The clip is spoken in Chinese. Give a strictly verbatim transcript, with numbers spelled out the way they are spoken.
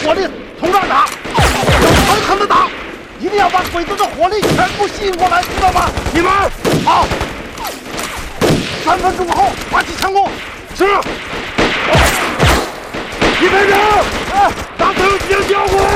火力从这儿打，要狠狠的打，一定要把鬼子的火力全部吸引过来，知道吗？你们好，三分钟后发起强攻。是。一排长，哎，打头先交过来。